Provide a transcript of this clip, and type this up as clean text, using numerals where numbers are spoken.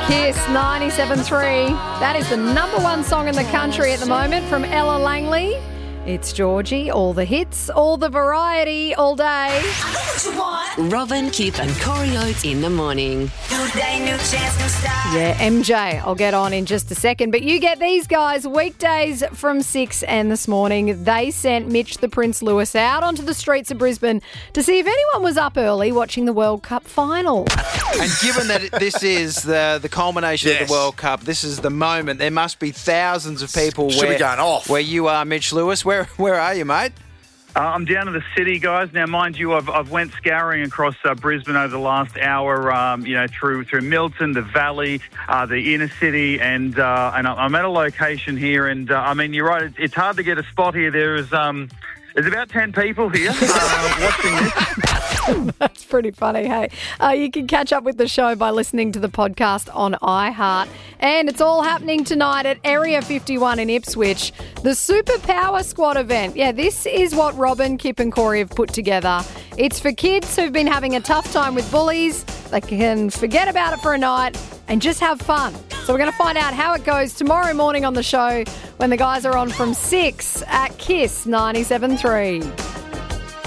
Kiss 97.3. That is the number one song in the country at the moment from Ella Langley. It's Georgie, all the hits, all the variety, all day. I know what you want. Robin, Kip and Corey Oates in the morning. New day, new chance, new start. Yeah, MJ, I'll get on in just a second. But you get these guys weekdays from 6 and this morning. They sent Mitch the Prince Lewis out onto the streets of Brisbane to see if anyone was up early watching the World Cup final. And given that this is the culmination of Yes. the World Cup, this is the moment. There must be thousands of people Should be going off. where you are, Mitch Lewis. Where are you, mate? I'm down in the city, guys. Now, mind you, I've went scouring across Brisbane over the last hour. Through Milton, the Valley, the inner city, and I'm at a location here. And you're right. It's hard to get a spot here. There's about 10 people here watching this. That's pretty funny, hey. You can catch up with the show by listening to the podcast on iHeart. And it's all happening tonight at Area 51 in Ipswich, the Superpower Squad event. Yeah, this is what Robin, Kip and Corey have put together. It's for kids who've been having a tough time with bullies. They can forget about it for a night and just have fun. So we're going to find out how it goes tomorrow morning on the show when the guys are on from 6 at Kiss 97.3.